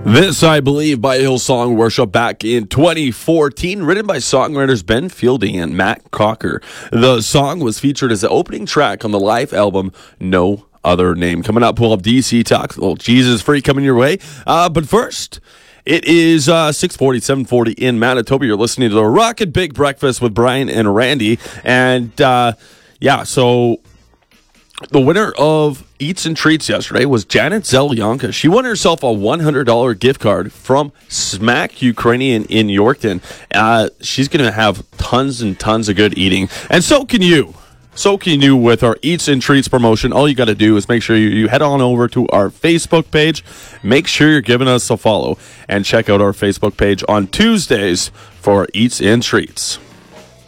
This, I believe, by Hillsong Worship back in 2014, written by songwriters Ben Fielding and Matt Cocker. The song was featured as the opening track on the live album No Other Name. Coming up, we'll have DC Talk, a little Jesus Freak coming your way. But first, it is 6:40, 7:40 in Manitoba. You're listening to the Rocket Big Breakfast with Brian and Randy. And, so the winner of Eats and Treats yesterday was Janet Zelyanka. She won herself a $100 gift card from Smack Ukrainian in Yorkton. She's going to have tons and tons of good eating. And so can you. So can you with our Eats and Treats promotion. All you got to do is make sure you head on over to our Facebook page. Make sure you're giving us a follow. And check out our Facebook page on Tuesdays for Eats and Treats.